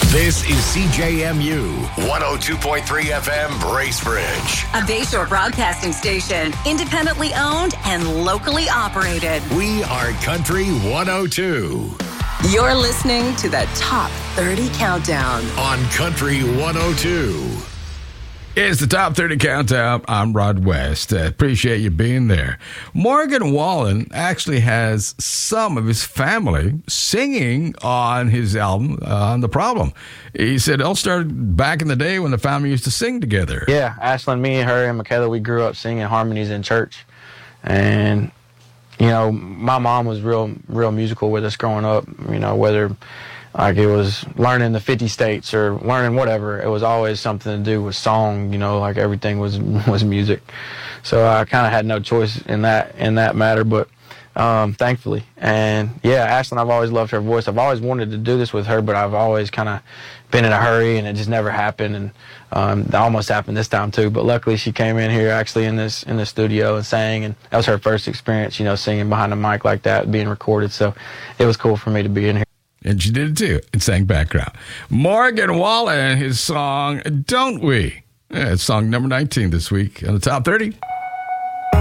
This is CJMU 102.3 FM Bracebridge. A Bayshore broadcasting station, independently owned and locally operated. We are Country 102. You're listening to the Top 30 Countdown on Country 102. It's the Top 30 Countdown. I'm Rod West. Appreciate you being there. Morgan Wallen actually has some of his family singing on his album, on The Problem. He said it all started back in the day when the family used to sing together. Yeah, Ashlyn, me, her, and Michaela, we grew up singing harmonies in church. And, you know, my mom was real musical with us growing up, you know, whether like it was learning the 50 states or learning whatever. It was always something to do with song, you know, like everything was music. So I kind of had no choice in that matter, but thankfully. And yeah, Ashlyn, I've always loved her voice. I've always wanted to do this with her, but I've always kind of been in a hurry and it just never happened. And it almost happened this time too, but luckily she came in here actually in the studio and sang, and that was her first experience, you know, singing behind a mic like that, being recorded. So it was cool for me to be in here. And she did it too, and sang background. Morgan Wallen, his song, Don't We? Yeah, it's song number 19 this week on the Top 30.